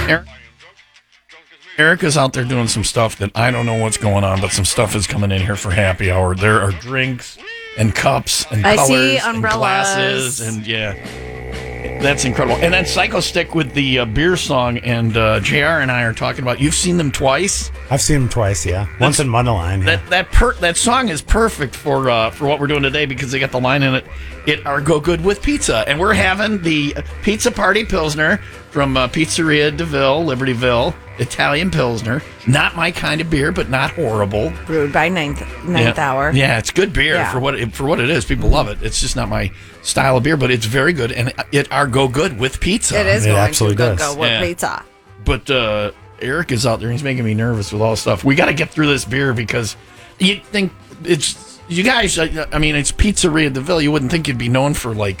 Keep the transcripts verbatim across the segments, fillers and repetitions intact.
Eric, Erica's out there doing some stuff that I don't know what's going on, but some stuff is coming in here for happy hour. There are drinks and cups and I colors see and umbrellas. glasses and yeah. That's incredible. And then Psycho Stick with the uh, beer song, and uh, J R and I are talking about. You've seen them twice. I've seen them twice. Yeah, once in Mundelein. Yeah. That that per, that song is perfect for uh, for what we're doing today because they got the line in it. It are go good with pizza, and we're having the Pizza Party Pilsner from uh, Pizzeria DeVille, Libertyville, Italian Pilsner. Not my kind of beer, but not horrible. Brewed by ninth ninth yeah. hour. Yeah, it's good beer Yeah. for what it, for what it is. People love it. It's just not my style of beer, but it's very good, and it are go good with pizza. It is It going absolutely to go, does. go with Yeah. pizza. But uh, Eric is out there. He's making me nervous with all this stuff. We got to get through this beer because you think it's you guys. I, I mean, it's Pizzeria DeVille. You wouldn't think you'd be known for like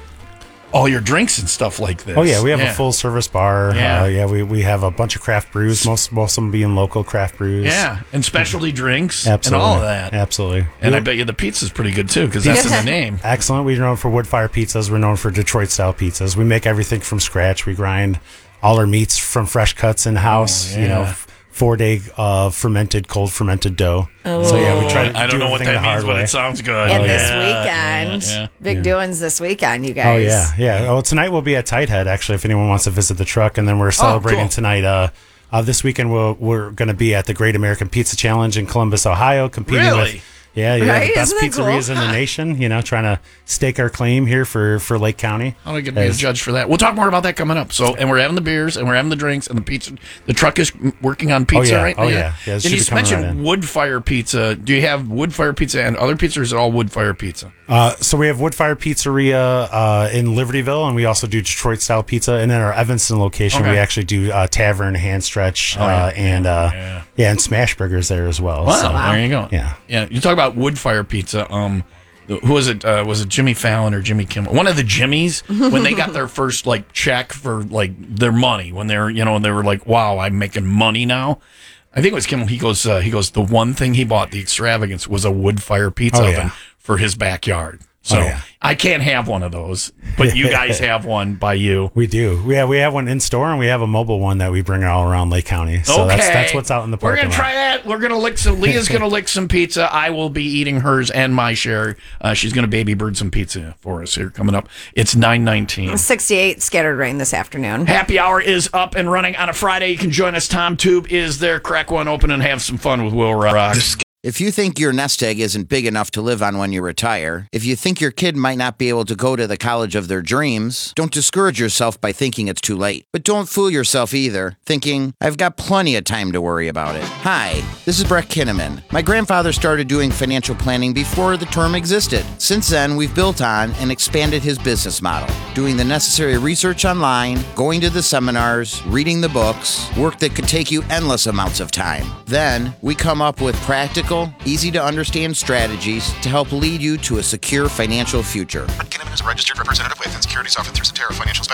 all your drinks and stuff like this. Oh yeah, we have yeah. a full service bar. Yeah. Uh, yeah, we, we have a bunch of craft brews. Most most of them being local craft brews. Yeah, and specialty drinks Absolutely. and all of that. Absolutely. And We- I bet you the pizza's pretty good too because that's in the name. Excellent. We're known for wood fire pizzas. We're known for Detroit style pizzas. We make everything from scratch. We grind all our meats from fresh cuts in house. Oh, You know, yeah. f- four day uh, fermented, cold fermented dough. So yeah, we try to I don't do know what everything that the hard means, but way. it sounds good. And Oh, this yeah, weekend, yeah, yeah. big doings this weekend, you Oh guys. yeah, yeah. Well, tonight we'll be at Tighthead actually. If anyone wants to visit the truck, and then we're celebrating cool. tonight. Uh, uh, this weekend we'll, we're going to be at the Great American Pizza Challenge in Columbus, Ohio, competing Really? with yeah, yeah, Right? the best Isn't that cool? pizzerias in the nation. You know, trying to stake our claim here for, for Lake County. How do I get to be a As- judge for that? We'll talk more about that coming up. So, and we're having the beers, and we're having the drinks, and the pizza. The truck is working on pizza yeah. right now. Oh, yeah. Yeah, it and should you be coming mentioned right in. wood fire pizza. Do you have wood fire pizza and other pizza, or is it all wood fire pizza? Uh, so we have Woodfire Pizzeria uh, in Libertyville, and we also do Detroit style pizza. And then our Evanston location, Okay. we actually do uh, Tavern, Hand Stretch, Oh, yeah. uh, and uh, Yeah. yeah. and Smash Burgers there as well. Wow, So, there you go. Yeah. yeah. You talk about wood fire pizza. Um, who was it? Uh, was it Jimmy Fallon or Jimmy Kimmel? One of the Jimmys when they got their first like check for like their money when they were you know they were like, wow, I'm making money now. I think it was Kimmel. He goes, uh, he goes. The one thing he bought, the extravagance, was a wood fire pizza Oh, oven yeah. for his backyard. So Oh, yeah. I can't have one of those, but you guys have one by you. We do. We have we have one in store, and we have a mobile one that we bring all around Lake County. So okay, that's that's what's out in the We're parking gonna lot. try that. We're gonna lick some. Leah's gonna lick some pizza. I will be eating hers and my share. Uh, she's gonna baby bird some pizza for us here coming up. It's nine nineteen. sixty-eight scattered rain this afternoon. Happy hour is up and running on a Friday. You can join us. Tom Tube is there. Crack one open and have some fun with Will Rock. If you think your nest egg isn't big enough to live on when you retire, if you think your kid might not be able to go to the college of their dreams, don't discourage yourself by thinking it's too late. But don't fool yourself either, thinking, I've got plenty of time to worry about it. Hi, this is Brett Kinnaman. My grandfather started doing financial planning before the term existed. Since then, we've built on and expanded his business model, doing the necessary research online, going to the seminars, reading the books, work that could take you endless amounts of time. Then, we come up with practical, easy to understand strategies to help lead you to a secure financial future. Brett Kinnaman is a registered representative with and securities offered through Cetera Financial